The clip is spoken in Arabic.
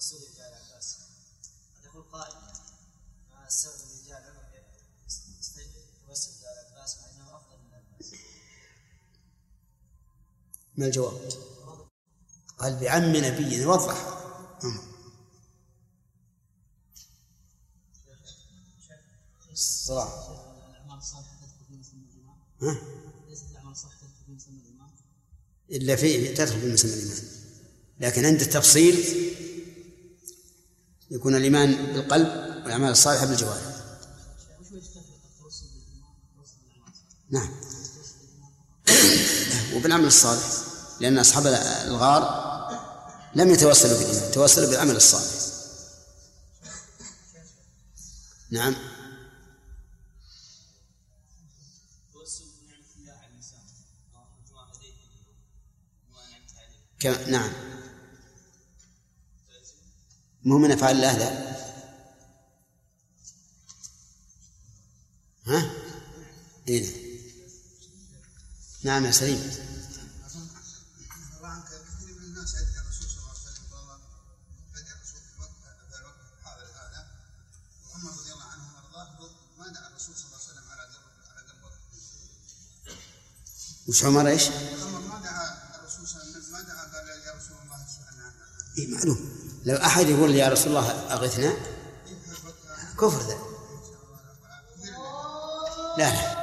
توسل ابن عباس. قد يقول قائل ما السبب الذي جعل عمر توسل ابن عباس مع انه افضل من عباس؟ ما الجواب؟ قال بعم نبي يوضح. الصلاة الأعمال الصالحة تدخل في مسمى الإمام. ليست الأعمال الصالحة تدخل في مسمى الإمام إلا في تدخل في مسمى الإيمان، لكن عند التفصيل يكون الإيمان بالقلب والأعمال الصالحة بالجوارح. نعم وبالعمل الصالح، لأن أصحاب الغار لم يتوسلوا بالإيمان، توسلوا بالعمل الصالح. نعم نعم مو من أفعال الله لا. ها إيه نعم يا سليم. كثير من الناس يدعي الرسول صلى الله عليه وسلم يدعي الرسول في الوقت هذا وعمر رضي الله عنه وارضاه ما دعا الرسول صلى الله عليه وسلم على قلب وقت. وش عمر ايش؟ عمر ما دعا الرسول صلى الله عليه وسلم، ما دعا قال يا رسول الله اشفعنا. اي معلوم، لو احد يقول يا رسول الله اغثنا كفر ذا. لا